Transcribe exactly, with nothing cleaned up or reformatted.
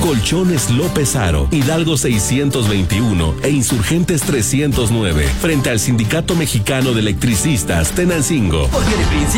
Colchones López Aro, Hidalgo seiscientos veintiuno e Insurgentes trescientos nueve, frente al Sindicato Mexicano de Electricistas, Tenancingo. Porque de principio